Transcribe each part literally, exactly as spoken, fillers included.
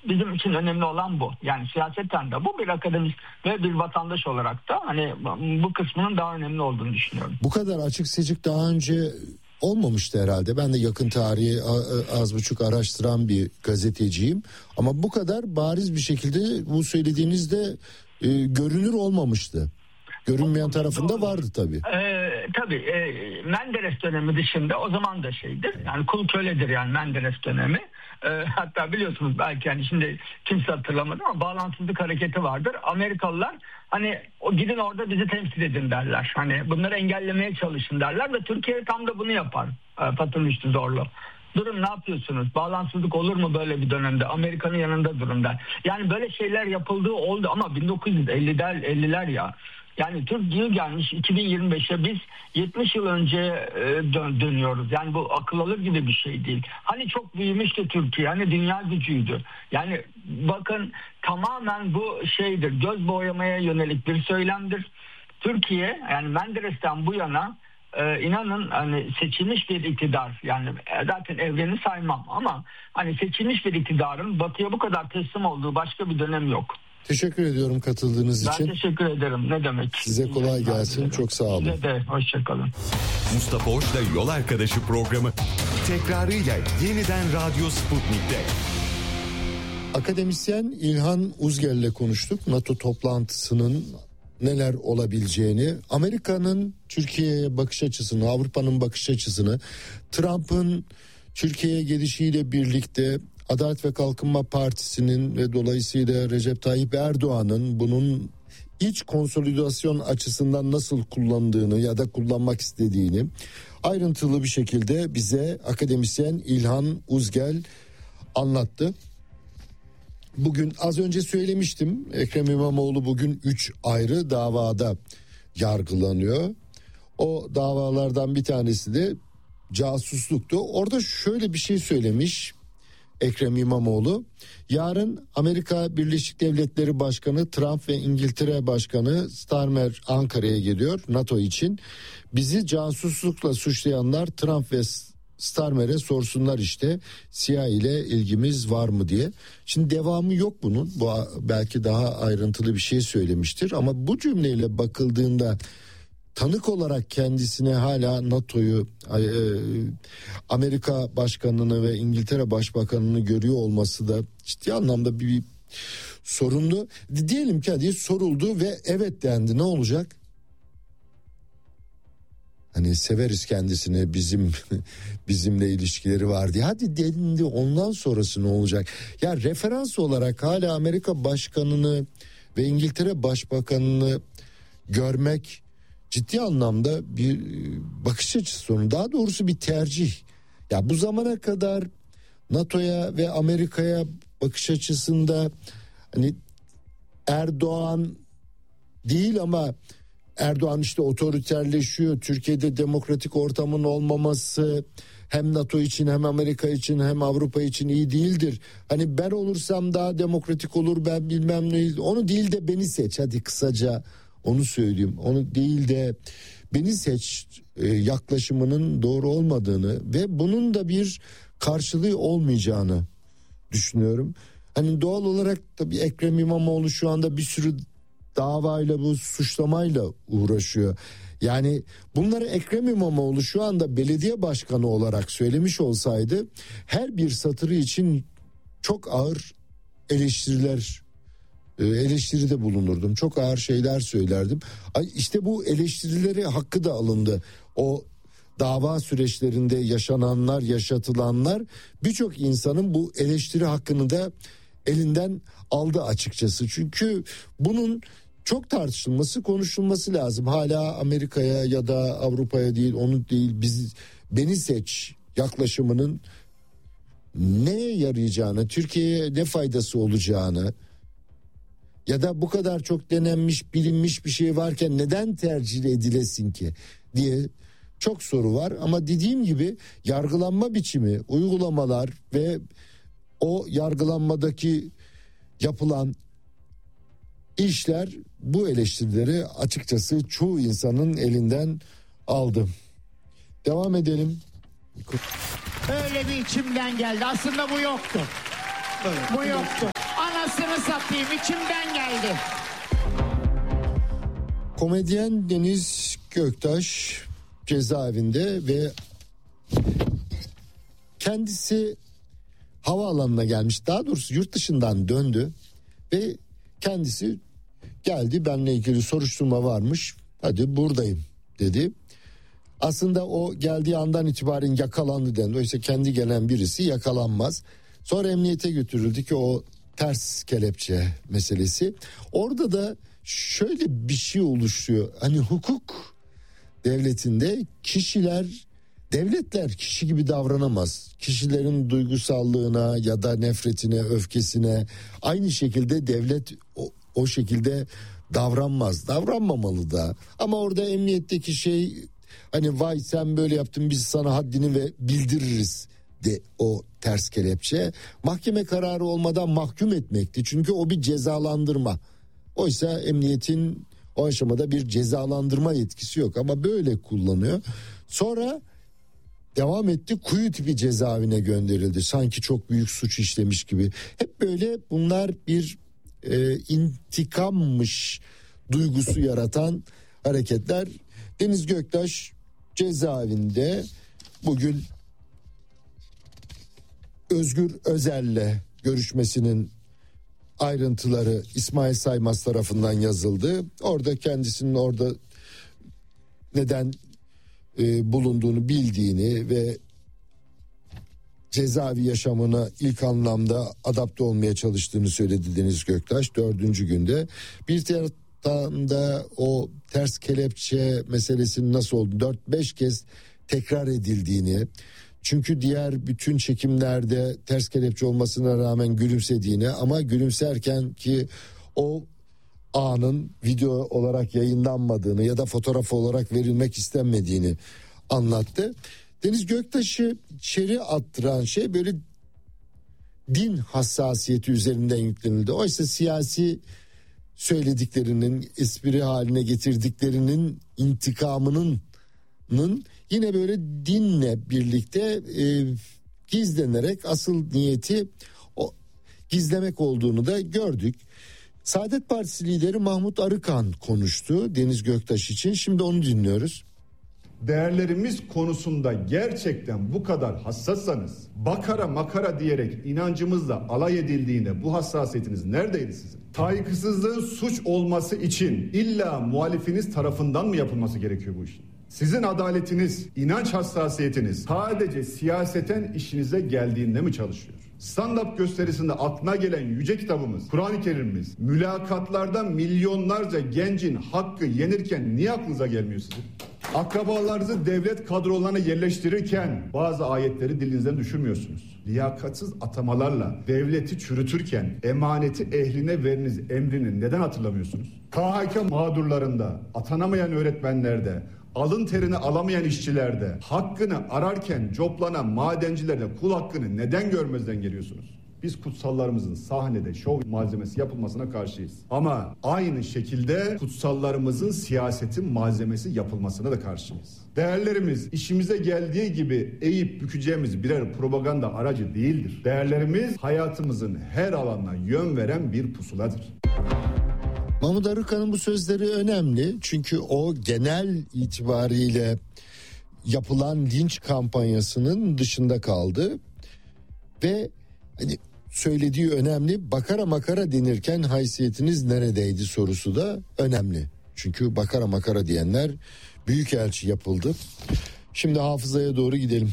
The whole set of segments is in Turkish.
bizim için önemli olan bu. Yani siyasetten de bu, bir akademist ve bir vatandaş olarak da hani bu kısmının daha önemli olduğunu düşünüyorum. Bu kadar açık seçik daha önce olmamıştı herhalde. Ben de yakın tarihi az buçuk araştıran bir gazeteciyim. Ama bu kadar bariz bir şekilde bu söylediğinizde e, görünür olmamıştı. Görünmeyen tarafında vardı tabii. Ee, tabii e, Menderes dönemi dışında o zaman da şeydir. Yani kul köledir yani Menderes dönemi. Ee, hatta biliyorsunuz belki yani şimdi kimse hatırlamadı ama bağlantısızlık hareketi vardır. Amerikalılar hani o gidin orada bizi temsil edin derler. Hani bunları engellemeye çalışın derler ve Türkiye tam da bunu yapar. E, Fatih Rüştü Zorlu. Durun, ne yapıyorsunuz? Bağlantısızlık olur mu böyle bir dönemde? Amerika'nın yanında durun der. Yani böyle şeyler yapıldığı oldu ama bin dokuz yüz elliler elliler ya. Yani Türkiye gelmiş iki bin yirmi beşe, biz yetmiş yıl önce dön- dönüyoruz. Yani bu akıl alır gibi bir şey değil. Hani çok büyümüştü Türkiye, hani dünya gücüydü. Yani bakın tamamen bu şeydir, göz boyamaya yönelik bir söylemdir. Türkiye yani Menderes'ten bu yana e, inanın hani seçilmiş bir iktidar, yani zaten evreni saymam ama hani seçilmiş bir iktidarın Batı'ya bu kadar teslim olduğu başka bir dönem yok. Teşekkür ediyorum katıldığınız ben için. Ben teşekkür ederim. Ne demek? Size kolay gelsin. Çok sağ olun. Size de hoşçakalın. Mustafa Hoş'la Yol Arkadaşı programı tekrarıyla yeniden Radyo Sputnik'te. Akademisyen İlhan Uzger'le konuştuk. NATO toplantısının neler olabileceğini, Amerika'nın Türkiye'ye bakış açısını, Avrupa'nın bakış açısını, Trump'ın Türkiye'ye gelişiyle birlikte Adalet ve Kalkınma Partisi'nin ve dolayısıyla Recep Tayyip Erdoğan'ın bunun iç konsolidasyon açısından nasıl kullandığını ya da kullanmak istediğini ayrıntılı bir şekilde bize akademisyen İlhan Uzgel anlattı. Bugün az önce söylemiştim, Ekrem İmamoğlu bugün üç ayrı davada yargılanıyor. O davalardan bir tanesi de casusluktu. Orada şöyle bir şey söylemiş Ekrem İmamoğlu. Yarın Amerika Birleşik Devletleri Başkanı Trump ve İngiltere Başkanı Starmer Ankara'ya geliyor NATO için. Bizi casuslukla suçlayanlar Trump ve Starmer'e sorsunlar işte C I A ile ilgimiz var mı diye. Şimdi devamı yok bunun. Bu belki daha ayrıntılı bir şey söylemiştir ama bu cümleyle bakıldığında tanık olarak kendisine hala NATO'yu, Amerika Başkanı'nı ve İngiltere Başbakanı'nı görüyor olması da ciddi anlamda bir, bir sorunlu. Diyelim ki hadi soruldu ve evet dendi, ne olacak? Hani severiz kendisini, bizim bizimle ilişkileri var diye. Hadi dendi, ondan sonrası ne olacak? Ya referans olarak hala Amerika Başkanı'nı ve İngiltere Başbakanı'nı görmek ciddi anlamda bir bakış açısı sorunu. Daha doğrusu bir tercih. Ya bu zamana kadar NATO'ya ve Amerika'ya bakış açısında hani Erdoğan değil ama Erdoğan işte otoriterleşiyor, Türkiye'de demokratik ortamın olmaması hem NATO için hem Amerika için hem Avrupa için iyi değildir. Hani ben olursam daha demokratik olur, ben bilmem ne, onu değil de beni seç, hadi kısaca onu söyleyeyim. Onu değil de beni seç e, yaklaşımının doğru olmadığını ve bunun da bir karşılığı olmayacağını düşünüyorum. Hani doğal olarak tabii Ekrem İmamoğlu şu anda bir sürü davayla, bu suçlamayla uğraşıyor. Yani bunları Ekrem İmamoğlu şu anda belediye başkanı olarak söylemiş olsaydı her bir satırı için çok ağır eleştiriler eleştiride bulunurdum. Çok ağır şeyler söylerdim. İşte bu eleştirileri hakkı da alındı. O dava süreçlerinde yaşananlar, yaşatılanlar birçok insanın bu eleştiri hakkını da elinden aldı açıkçası. Çünkü bunun çok tartışılması, konuşulması lazım. Hala Amerika'ya ya da Avrupa'ya değil, onu değil, biz beni seç yaklaşımının neye yarayacağını, Türkiye'ye ne faydası olacağını ya da bu kadar çok denenmiş, bilinmiş bir şey varken neden tercih edilesin ki diye çok soru var. Ama dediğim gibi yargılanma biçimi, uygulamalar ve o yargılanmadaki yapılan işler bu eleştirileri açıkçası çoğu insanın elinden aldı. Devam edelim. Öyle bir içimden geldi. Aslında bu yoktu. Bu yoktu. Anasını satayım, içimden geldi. Komedyen Deniz Göktaş cezaevinde ve kendisi havaalanına gelmiş. Daha doğrusu yurt dışından döndü ve kendisi geldi, benimle ilgili soruşturma varmış, hadi buradayım dedi. Aslında o geldiği andan itibaren yakalandı dendi. Oysa kendi gelen birisi yakalanmaz. Sonra emniyete götürüldü ki o ters kelepçe meselesi. Orada da şöyle bir şey oluşuyor. Hani hukuk devletinde kişiler, devletler kişi gibi davranamaz. Kişilerin duygusallığına ya da nefretine, öfkesine aynı şekilde devlet o, o şekilde davranmaz. Davranmamalı da. Ama orada emniyetteki şey, hani vay sen böyle yaptın, biz sana haddini ve bildiririz de o ters kelepçe. Mahkeme kararı olmadan mahkum etmekti. Çünkü o bir cezalandırma. Oysa emniyetin o aşamada bir cezalandırma yetkisi yok ama böyle kullanıyor. Sonra devam etti, kuyu tipi cezaevine gönderildi. Sanki çok büyük suç işlemiş gibi. Hep böyle bunlar bir e, intikammış duygusu yaratan hareketler. Deniz Göktaş cezaevinde bugün Özgür Özel'le görüşmesinin ayrıntıları İsmail Saymaz tarafından yazıldı. Orada kendisinin orada neden e, bulunduğunu bildiğini ve cezaevi yaşamına ilk anlamda adapte olmaya çalıştığını söyledi Deniz Göktaş dördüncü günde. Bir taraftan da o ters kelepçe meselesinin nasıl oldu dört beş kez tekrar edildiğini, çünkü diğer bütün çekimlerde ters kelepçe olmasına rağmen gülümsediğini ama gülümserken ki o anın video olarak yayınlanmadığını ya da fotoğraf olarak verilmek istenmediğini anlattı. Deniz Göktaş'ı içeri attıran şey böyle din hassasiyeti üzerinden yüklenildi. Oysa siyasi söylediklerinin, espri haline getirdiklerinin intikamının yine böyle dinle birlikte e, gizlenerek asıl niyeti o, gizlemek olduğunu da gördük. Saadet Partisi lideri Mahmut Arıkan konuştu Deniz Göktaş için. Şimdi onu dinliyoruz. Değerlerimiz konusunda gerçekten bu kadar hassassanız, bakara makara diyerek inancımızla alay edildiğinde bu hassasiyetiniz neredeydi sizin? Saygısızlığın suç olması için illa muhalifiniz tarafından mı yapılması gerekiyor bu işin? Sizin adaletiniz, inanç hassasiyetiniz sadece siyaseten işinize geldiğinde mi çalışıyor? Stand-up gösterisinde aklına gelen yüce kitabımız, Kur'an-ı Kerim'imiz, mülakatlarda milyonlarca gencin hakkı yenirken niye aklınıza gelmiyor sizin? Akrabalarınızı devlet kadrolarına yerleştirirken bazı ayetleri dilinizden düşürmüyorsunuz. Liyakatsız atamalarla devleti çürütürken emaneti ehline veriniz emrini neden hatırlamıyorsunuz? K H K mağdurlarında, atanamayan öğretmenlerde, alın terini alamayan işçilerde, hakkını ararken coplanan madencilerde kul hakkını neden görmezden geliyorsunuz? Biz kutsallarımızın sahnede şov malzemesi yapılmasına karşıyız. Ama aynı şekilde kutsallarımızın siyasetin malzemesi yapılmasına da karşıyız. Değerlerimiz işimize geldiği gibi eğip bükeceğimiz birer propaganda aracı değildir. Değerlerimiz hayatımızın her alanına yön veren bir pusuladır. Mahmut Arıkan'ın bu sözleri önemli çünkü o genel itibariyle yapılan linç kampanyasının dışında kaldı ve hani söylediği önemli. Bakara makara denirken haysiyetiniz neredeydi sorusu da önemli. Çünkü bakara makara diyenler büyükelçi yapıldı. Şimdi hafızaya doğru gidelim.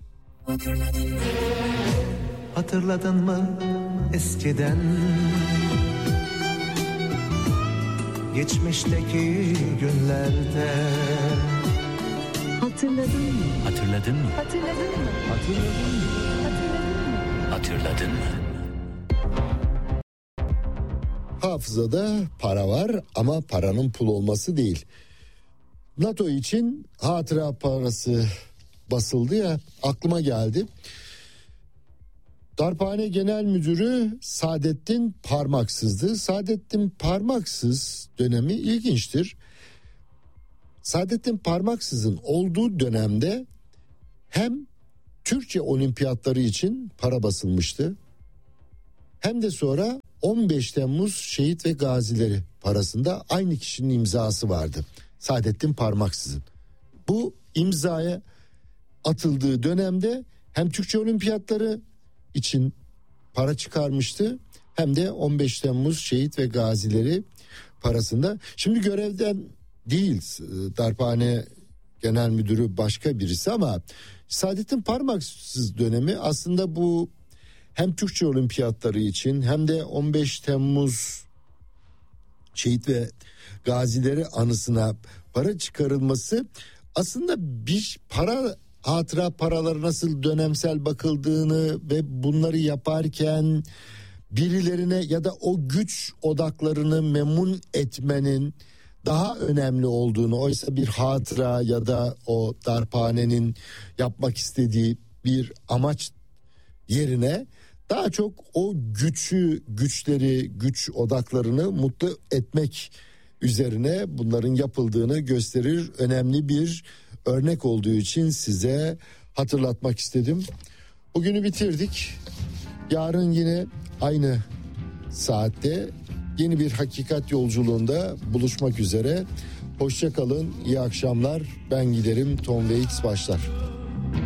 Hatırladın mı eskiden geçmişteki günlerde? Hatırladın mı? Hatırladın mı? Hatırladın mı? Hatırladın mı? Hatırladın mı? Hafızada para var ama paranın pul olması değil. NATO için hatıra parası basıldı ya, aklıma geldi. Darphane Genel Müdürü Saadettin Parmaksız'dı. Saadettin Parmaksız dönemi ilginçtir. Saadettin Parmaksız'ın olduğu dönemde hem Türkçe olimpiyatları için para basılmıştı, hem de sonra on beş Temmuz şehit ve gazileri parasında aynı kişinin imzası vardı. Saadettin Parmaksız'ın. Bu imzaya atıldığı dönemde hem Türkçe Olimpiyatları için para çıkarmıştı hem de on beş Temmuz şehit ve gazileri parasında. Şimdi görevden değil, Darphane Genel Müdürü başka birisi ama Saadettin Parmaksız dönemi aslında bu hem Türkçe Olimpiyatları için hem de on beş Temmuz şehit ve gazileri anısına para çıkarılması aslında bir para, hatıra paraları nasıl dönemsel bakıldığını ve bunları yaparken birilerine ya da o güç odaklarını memnun etmenin daha önemli olduğunu, oysa bir hatıra ya da o darphanenin yapmak istediği bir amaç yerine daha çok o gücü, güçleri, güç odaklarını mutlu etmek üzerine bunların yapıldığını gösterir. Önemli bir örnek olduğu için size hatırlatmak istedim. Bugünü bitirdik. Yarın yine aynı saatte yeni bir hakikat yolculuğunda buluşmak üzere. Hoşça kalın, iyi akşamlar. Ben giderim, Tom Waits başlar.